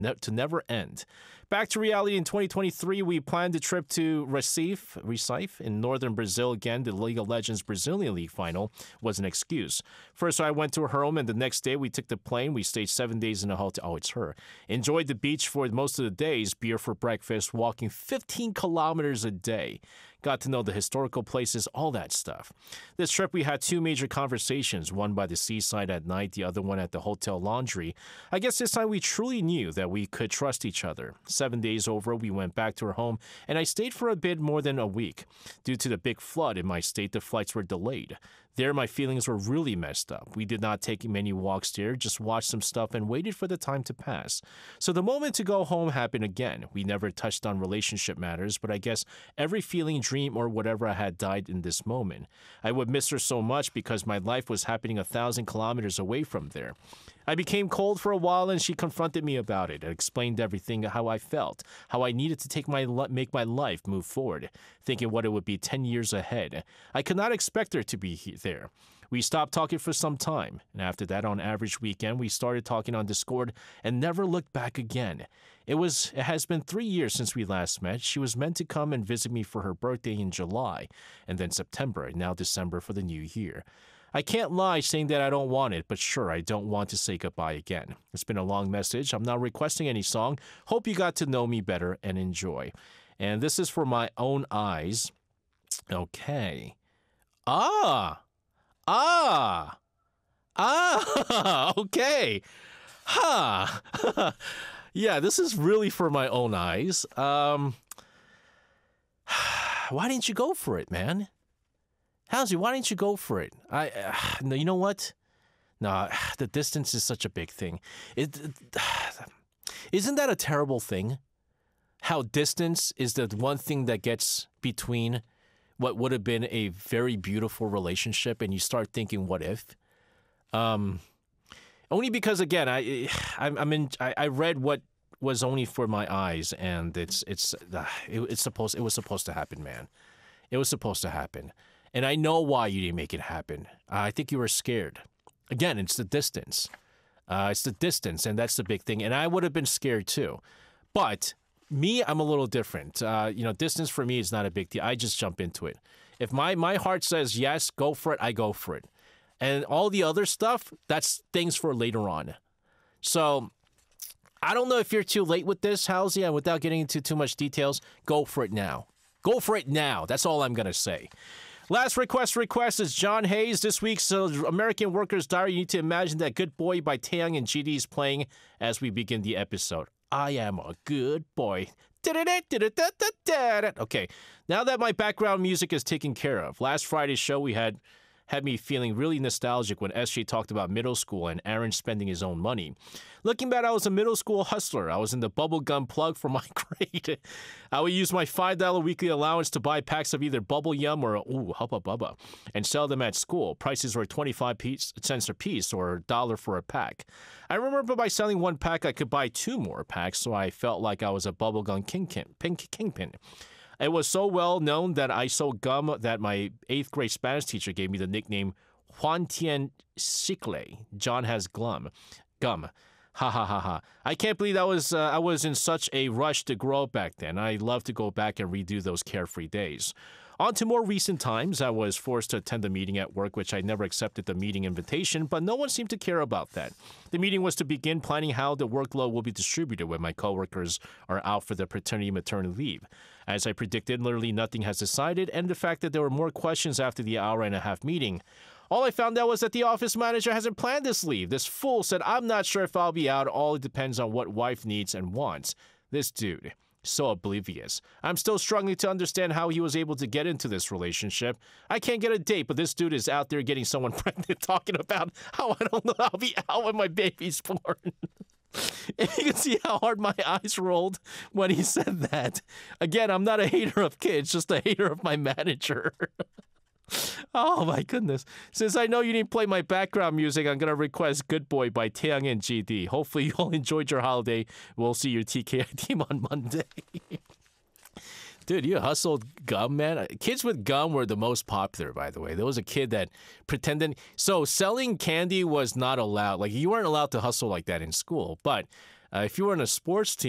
to never end. Back to reality in 2023, we planned a trip to Recife in northern Brazil. Again, the League of Legends Brazilian League final was an excuse. First, I went to her home, and the next day we took the plane. We stayed 7 days in a hotel. Oh, it's her. Enjoyed the beach for most of the days, beer for breakfast, walking 15 kilometers a day. Got to know the historical places, all that stuff. This trip, we had 2 major conversations, one by the seaside at night, the other one at the hotel laundry. I guess this time we truly knew that we could trust each other. 7 days over, we went back to her home, and I stayed for a bit more than a week. Due to the big flood in my state, the flights were delayed. There, my feelings were really messed up. We did not take many walks there, just watched some stuff and waited for the time to pass. So the moment to go home happened again. We never touched on relationship matters, but I guess every feeling, dream, or whatever I had died in this moment. I would miss her so much because my life was happening 1,000 kilometers away from there. I became cold for a while, and she confronted me about it and explained everything, how I felt, how I needed to make my life move forward, thinking what it would be 10 years ahead. I could not expect her to be there. We stopped talking for some time, and after that, on average weekend, we started talking on Discord and never looked back again. It has been 3 years since we last met. She was meant to come and visit me for her birthday in July, and then September, and now December for the new year. I can't lie saying that I don't want it, but sure, I don't want to say goodbye again. It's been a long message. I'm not requesting any song. Hope you got to know me better and enjoy. And this is for my own eyes. Okay. Okay. Huh. Yeah, this is really for my own eyes. Why didn't you go for it, man? Halsey, why didn't you go for it? No, you know what? No, the distance is such a big thing. Isn't that a terrible thing? How distance is the one thing that gets between what would have been a very beautiful relationship, and you start thinking, what if? Only because, again, I read what was only for my eyes, and it was supposed to happen, man. It was supposed to happen. And I know why you didn't make it happen. I think you were scared. Again, it's the distance. It's the distance, and that's the big thing. And I would have been scared too. But me, I'm a little different. Distance for me is not a big deal. I just jump into it. If my heart says yes, go for it, I go for it. And all the other stuff, that's things for later on. So I don't know if you're too late with this, Halsey, and without getting into too much details, go for it now. Go for it now. That's all I'm going to say. Last request is John Hayes. This week's American Workers' Diary. You need to imagine that Good Boy by Taeyang and GD is playing as we begin the episode. I am a good boy. Okay, now that my background music is taken care of, last Friday's show we had me feeling really nostalgic when SJ talked about middle school and Aaron spending his own money. Looking back, I was a middle school hustler. I was in the bubblegum plug for my grade. I would use my $5 weekly allowance to buy packs of either Bubble Yum or Hubba Bubba and sell them at school. Prices were 25 cents a piece or $1 for a pack. I remember by selling one pack, I could buy 2 more packs, so I felt like I was a bubblegum kingpin. It was so well known that I sold gum that my 8th grade Spanish teacher gave me the nickname Juan Tien Chicle. John has gum. Ha ha ha ha. I can't believe I was in such a rush to grow up back then. I love to go back and redo those carefree days. On to more recent times, I was forced to attend a meeting at work, which I never accepted the meeting invitation, but no one seemed to care about that. The meeting was to begin planning how the workload will be distributed when my coworkers are out for their paternity-maternity leave. As I predicted, literally nothing has decided, and the fact that there were more questions after the hour-and-a-half meeting. All I found out was that the office manager hasn't planned this leave. This fool said, I'm not sure if I'll be out. All it depends on what wife needs and wants. This dude. So oblivious. I'm still struggling to understand how he was able to get into this relationship. I can't get a date, but this dude is out there getting someone pregnant, talking about how I don't know I'll be out when my baby's born. If you can see how hard my eyes rolled when he said that. Again, I'm not a hater of kids, just a hater of my manager. Oh my goodness. Since I know you didn't play my background music, I'm going to request Good Boy by Taeyang and GD. Hopefully you all enjoyed your holiday. We'll see your TKI team on Monday. Dude, you hustled gum, man. Kids with gum were the most popular, by the way. There was a kid that pretended... So selling candy was not allowed. Like, you weren't allowed to hustle like that in school. But If you were on a sports team,